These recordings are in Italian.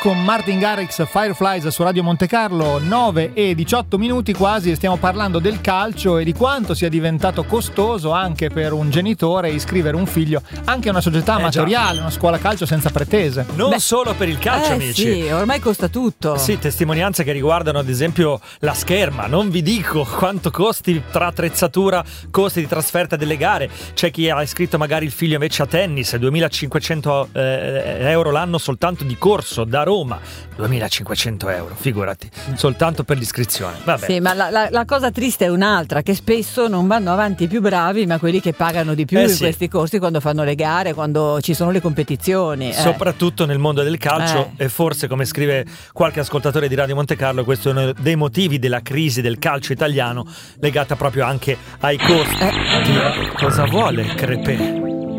con Martin Garrix, Fireflies su Radio Monte Carlo, 9:18 quasi, e stiamo parlando del calcio e di quanto sia diventato costoso anche per un genitore iscrivere un figlio anche a una società amatoriale, una scuola calcio senza pretese. Non solo per il calcio, amici. Sì, ormai costa tutto. Sì, testimonianze che riguardano ad esempio la scherma. Non vi dico quanto costi tra attrezzatura, costi di trasferta delle gare. C'è chi ha iscritto magari il figlio invece a tennis, 2.500 euro l'anno soltanto di corso da Roma. 2.500 euro, figurati, soltanto per l'iscrizione. Vabbè. Sì, ma la cosa triste è un'altra, che spesso non vanno avanti i più bravi, ma quelli che pagano di più in questi costi quando fanno le gare, quando ci sono le competizioni. Soprattutto nel mondo del calcio, e forse, come scrive qualche ascoltatore di Radio Monte Carlo, questo è uno dei motivi della crisi del calcio italiano, legata proprio anche ai costi. Cosa vuole Crepè?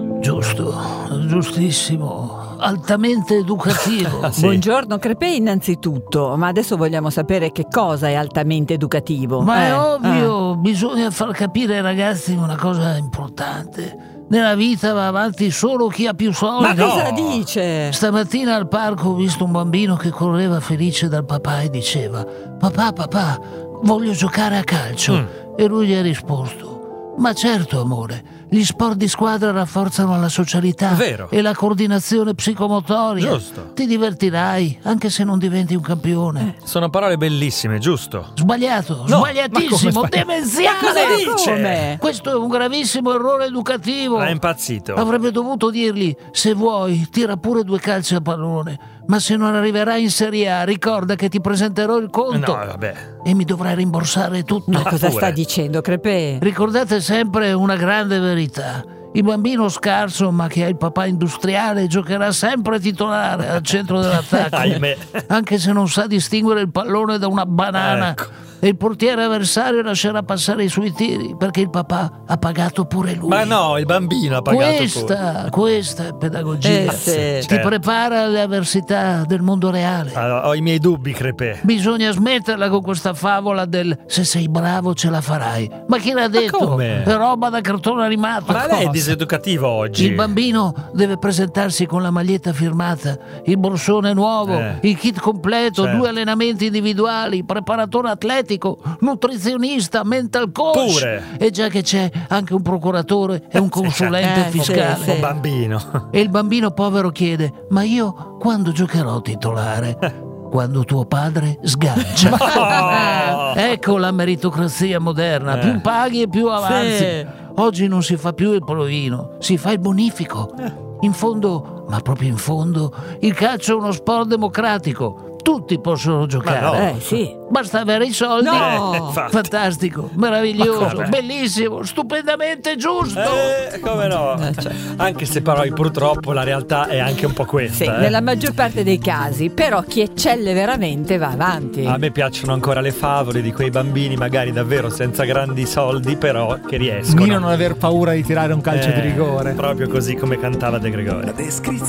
Giusto, giustissimo, altamente educativo. Sì. Buongiorno Crepè innanzitutto, ma adesso vogliamo sapere che cosa è altamente educativo. Ma è ovvio, bisogna far capire ai ragazzi una cosa importante. Nella vita va avanti solo chi ha più soldi. Ma cosa dice? Stamattina al parco ho visto un bambino che correva felice dal papà e diceva: papà, voglio giocare a calcio. E lui gli ha risposto: ma certo amore, gli sport di squadra rafforzano la socialità e la coordinazione psicomotoria. Giusto. Ti divertirai anche se non diventi un campione. Sono parole bellissime, giusto? Sbagliato, No, sbagliatissimo, demenziale. Ma cosa dice? Come? Questo è un gravissimo errore educativo. È impazzito. Avrebbe dovuto dirgli: se vuoi tira pure 2 calci a pallone, ma se non arriverai in Serie A ricorda che ti presenterò il conto. No, vabbè. E mi dovrai rimborsare tutto. Ma cosa sta dicendo Crepè? Ricordate sempre una grande verità: il bambino scarso ma che ha il papà industriale giocherà sempre titolare al centro dell'attacco. Ahimè. Anche se non sa distinguere il pallone da una banana. Ecco. E il portiere avversario lascerà passare i suoi tiri perché il papà ha pagato pure lui. Ma no, il bambino ha pagato Questa è pedagogia. Sì. Ti prepara alle avversità del mondo reale. Ho i miei dubbi, Crepè. Bisogna smetterla con questa favola del se sei bravo ce la farai. Ma chi l'ha detto? come? È roba da cartone animato. Ma lei è diseducativo oggi. Il bambino deve presentarsi con la maglietta firmata, il borsone nuovo, il kit completo, Certo. 2 allenamenti individuali, preparatore atletico, nutrizionista, mental coach. Pure. E già che c'è anche un procuratore e un consulente fiscale. sì. Un bambino. E il bambino povero chiede: ma io quando giocherò titolare? Quando tuo padre sgancia. Oh. Ecco la meritocrazia moderna, più paghi e più avanzi. Sì. Oggi non si fa più il provino, si fa il bonifico. In fondo, ma proprio in fondo, il calcio è uno sport democratico. Tutti possono giocare. no. Sì. Basta avere i soldi. No. Infatti. Fantastico, meraviglioso, come? bellissimo, stupendamente giusto. Come no? Anche se poi purtroppo la realtà è anche un po' questa. Sì, nella maggior parte dei casi, però chi eccelle veramente va avanti. A me piacciono ancora le favole di quei bambini magari davvero senza grandi soldi, però che riescono. Nino non aver paura di tirare un calcio di rigore. Proprio così come cantava De Gregori.